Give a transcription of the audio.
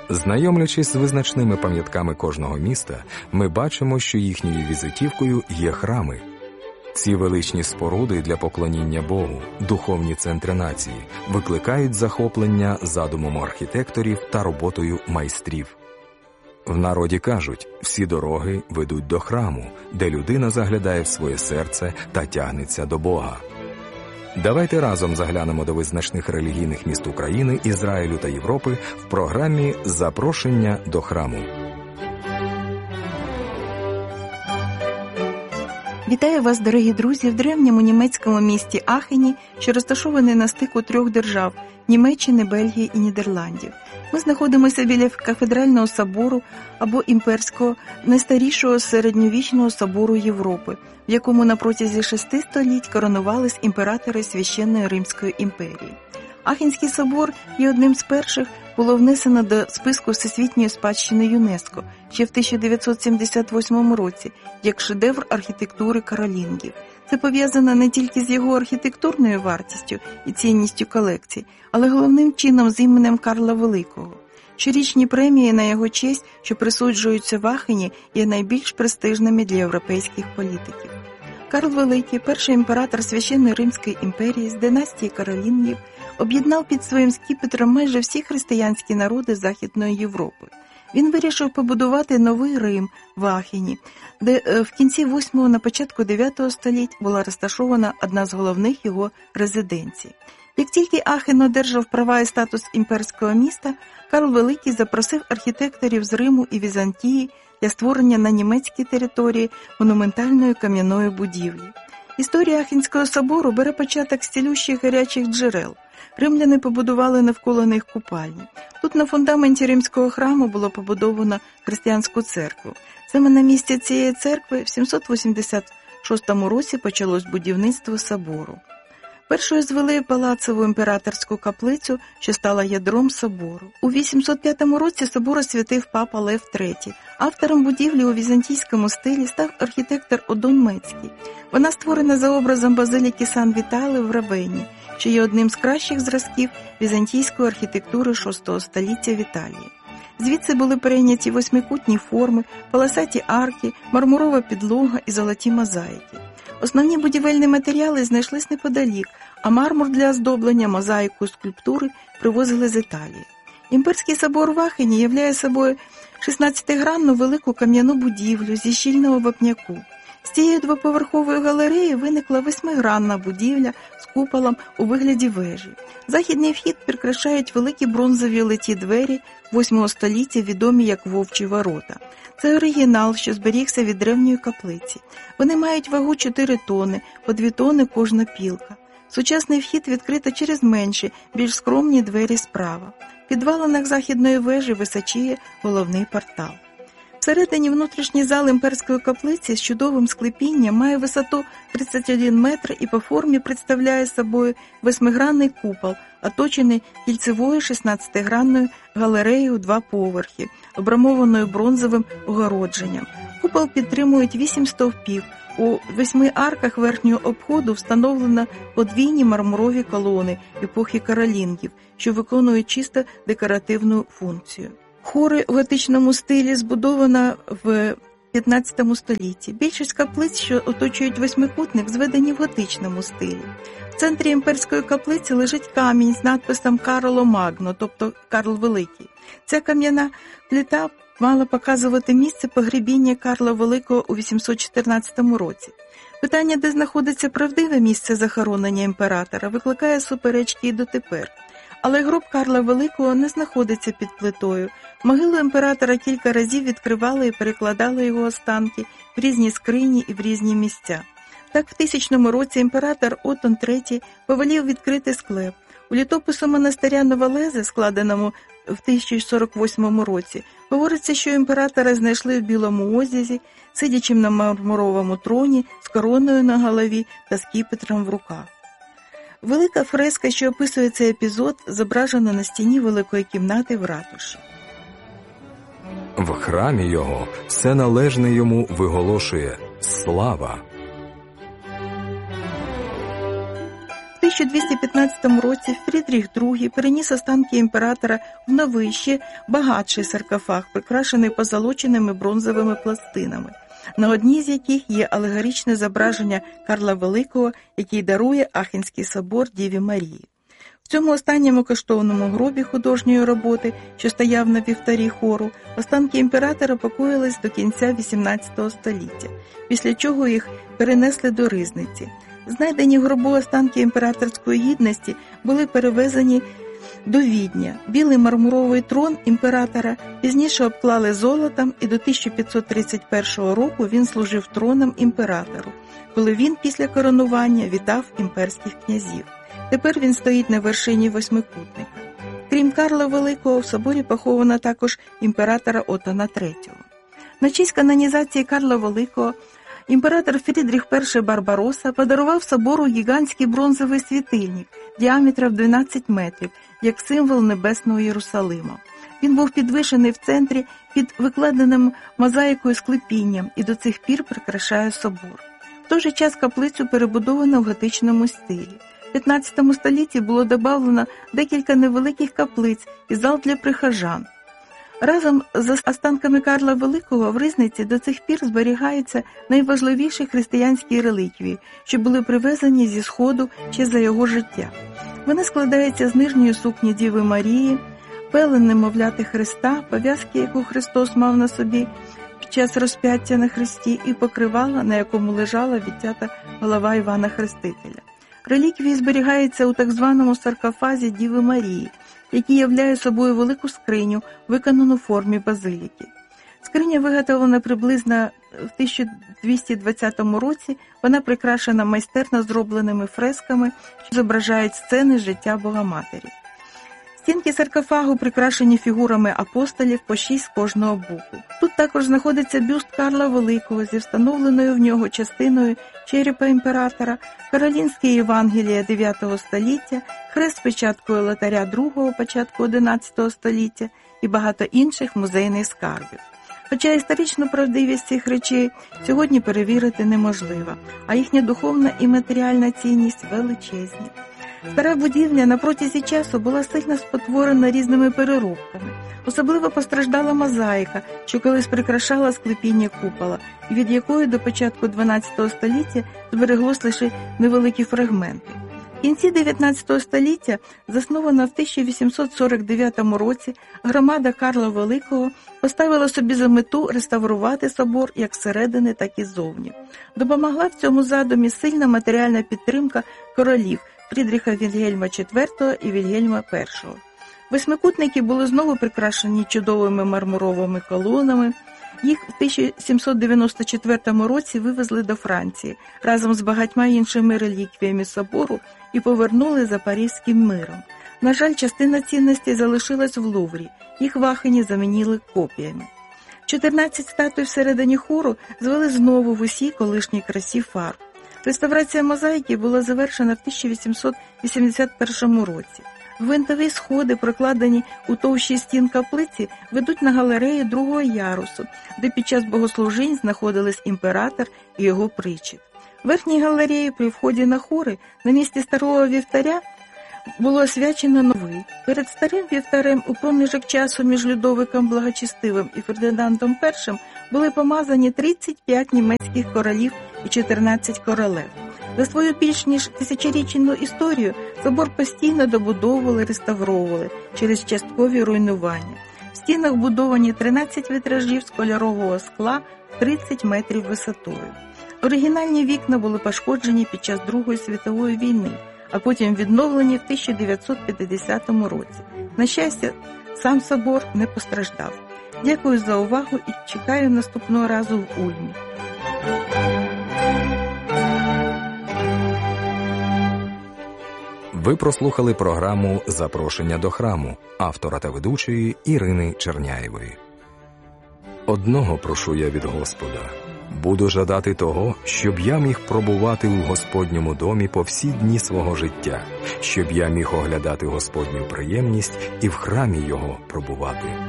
Знайомлячись з визначними пам'ятками кожного міста, ми бачимо, що їхньою візитівкою є храми. Ці величні споруди для поклоніння Богу, духовні центри нації, викликають захоплення задумом архітекторів та роботою майстрів. В народі кажуть, всі дороги ведуть до храму, де людина заглядає в своє серце та тягнеться до Бога. Давайте разом заглянемо до визначних релігійних міст України, Ізраїлю та Європи в програмі «Запрошення до храму». Вітаю вас, дорогі друзі, в древньому німецькому місті Ахені, що розташований на стику трьох держав – Німеччини, Бельгії і Нідерландів. Ми знаходимося біля кафедрального собору або імперського, найстарішого середньовічного собору Європи, в якому на протязі 6 століть коронувались імператори Священної Римської імперії. Ахенський собор є одним з перших, було внесено до списку Всесвітньої спадщини ЮНЕСКО ще в 1978 році, як шедевр архітектури каролінгів. Це пов'язано не тільки з його архітектурною вартістю і цінністю колекцій, але головним чином з іменем Карла Великого. Щорічні премії на його честь, що присуджуються в Ахені, є найбільш престижними для європейських політиків. Карл Великий, перший імператор Священної Римської імперії з династії каролінгів, об'єднав під своїм скіпетром майже всі християнські народи Західної Європи. Він вирішив побудувати новий Рим в Ахені, де в кінці 8-го, на початку 9-го століть була розташована одна з головних його резиденцій. Як тільки Ахен одержав права і статус імперського міста, Карл Великий запросив архітекторів з Риму і Візантії для створення на німецькій території монументальної кам'яної будівлі. Історія Ахенського собору бере початок з цілющих гарячих джерел. Римляни побудували навколо них купальні. Тут на фундаменті римського храму було побудовано християнську церкву. Саме на місці цієї церкви в 786 році почалось будівництво собору. Першою звели палацову імператорську каплицю, що стала ядром собору. У 805 році собор освятив папа Лев III. Автором будівлі у візантійському стилі став архітектор Одон Мецький. Вона створена за образом базиліки Сан-Вітале в Равенні, що є одним з кращих зразків візантійської архітектури VI століття в Італії. Звідси були перейняті восьмикутні форми, полосаті арки, мармурова підлога і золоті мозаїки. Основні будівельні матеріали знайшлись неподалік, а мармур для оздоблення, мозаїку і скульптури привозили з Італії. Імперський собор в Ахені являє собою 16-гранну велику кам'яну будівлю зі щільного вапняку. З цієї двоповерхової галереї виникла 8-гранна будівля з куполом у вигляді вежі. Західний вхід прикрашають великі бронзові литі двері 8 століття, відомі як Вовчі ворота. Це оригінал, що зберігся від древньої каплиці. Вони мають вагу 4 тони, по 2 тони кожна пілка. Сучасний вхід відкрито через менші, більш скромні двері справа. В підвалинах західної вежі височіє головний портал. Всередині внутрішній зал імперської каплиці з чудовим склепінням має висоту 31 метр і по формі представляє собою 8-гранний купол, оточений кільцевою 16-гранною галереєю у 2 поверхи, обрамованою бронзовим огородженням. Купол підтримують 8 стовпів. У 8 арках верхнього обходу встановлено подвійні мармурові колони епохи каролінгів, що виконують чисто декоративну функцію. Хори у готичному стилі збудована в 15 столітті. Більшість каплиць, що оточують восьмикутник, зведені в готичному стилі. В центрі імперської каплиці лежить камінь з надписом «Карло Магно», тобто «Карл Великий». Ця кам'яна плита мала показувати місце погребіння Карла Великого у 814 році. Питання, де знаходиться правдиве місце захоронення імператора, викликає суперечки і дотепер. Але гроб Карла Великого не знаходиться під плитою. Могилу імператора кілька разів відкривали і перекладали його останки в різні скрині і в різні місця. Так, в 1000 році імператор Отон III повелів відкрити склеп. У літопису монастиря Новолезе, складеному в 1048 році, говориться, що імператора знайшли в білому одязі, сидячим на мармуровому троні, з короною на голові та скіпетром в руках. Велика фреска, що описує цей епізод, зображена на стіні великої кімнати в ратуші. В храмі його все належне йому виголошує «Слава». В 1215 році Фрідріх II переніс останки імператора в новий, ще багатший саркофаг, прикрашений позолоченими бронзовими пластинами, на одній з яких є алегоричне зображення Карла Великого, який дарує Ахенський собор Діві Марії. В цьому останньому коштовному гробі художньої роботи, що стояв на вівтарі хору, останки імператора покоїлись до кінця XVIII століття, після чого їх перенесли до Ризниці. Знайдені в гробу останки імператорської гідності були перевезені до Відня. Білий мармуровий трон імператора пізніше обклали золотом, і до 1531 року він служив троном імператору, коли він після коронування вітав імперських князів. Тепер він стоїть на вершині восьмикутника. Крім Карла Великого, в соборі поховано також імператора Отона III. На честь канонізації Карла Великого імператор Фрідріх І Барбаросса подарував собору гігантський бронзовий світильник діаметром 12 метрів, як символ небесного Єрусалима. Він був підвішений в центрі під викладеним мозаїкою склепінням і до цих пір прикрашає собор. В той же час каплицю перебудовано в готичному стилі. В 15 столітті було додано декілька невеликих каплиць і зал для прихожан. Разом з останками Карла Великого в Ризниці до цих пір зберігаються найважливіші християнські реліквії, що були привезені зі Сходу ще за його життя. Вони складаються з нижньої сукні Діви Марії, пелен немовляти Христа, пов'язки, яку Христос мав на собі під час розп'яття на хресті, і покривала, на якому лежала відтята голова Івана Хрестителя. Реліквії зберігаються у так званому саркофазі Діви Марії, який являє собою велику скриню, виконану в формі базиліки. Скриня виготовлена приблизно в 1220 році, вона прикрашена майстерно зробленими фресками, що зображають сцени життя Богоматері. Стінки саркофагу прикрашені фігурами апостолів по 6 з кожного боку. Тут також знаходиться бюст Карла Великого зі встановленою в нього частиною черепа імператора, Каролінське Євангеліє 9 століття, хрест з печаткою Лотаря II початку 11 століття і багато інших музейних скарбів. Хоча історичну правдивість цих речей сьогодні перевірити неможливо, а їхня духовна і матеріальна цінність величезні. Стара будівля на протязі часу була сильно спотворена різними переробками. Особливо постраждала мозаїка, що колись прикрашала склепіння купола, і від якої до початку 12 століття збереглось лише невеликі фрагменти. В кінці 19 століття, заснована в 1849 році, громада Карла Великого поставила собі за мету реставрувати собор як зсередини, так і ззовні. Допомогла в цьому задумі сильна матеріальна підтримка королів Фрідріха Вільгельма IV і Вільгельма І. Восьмикутники були знову прикрашені чудовими мармуровими колонами. Їх в 1794 році вивезли до Франції разом з багатьма іншими реліквіями собору і повернули за Паризьким миром. На жаль, частина цінностей залишилась в Луврі, їх в Ахені замінили копіями. 14 статуй всередині хору звели знову в усій колишній красі фарб. Реставрація мозаїки була завершена в 1881 році. Гвинтові сходи, прокладені у товщі стін каплиці, ведуть на галерею другого ярусу, де під час богослужінь знаходились імператор і його причет. В верхній галереї при вході на хори на місці старого вівтаря було освячено новий. Перед старим вівтарем у проміжок часу між Людовиком Благочестивим і Фердинандом І були помазані 35 німецьких королів і 14 королев. За свою більш ніж тисячорічну історію собор постійно добудовували, реставровували через часткові руйнування. В стінах будовані 13 вітражів з кольорового скла 30 метрів висотою. Оригінальні вікна були пошкоджені під час Другої світової війни, а потім відновлені в 1950 році. На щастя, сам собор не постраждав. Дякую за увагу і чекаю наступного разу в Ульмі. Ви прослухали програму «Запрошення до храму» автора та ведучої Ірини Черняєвої. Одного прошу я від Господа. Буду жадати того, щоб я міг пробувати у Господньому домі по всі дні свого життя, щоб я міг оглядати Господню приємність і в храмі Його пробувати.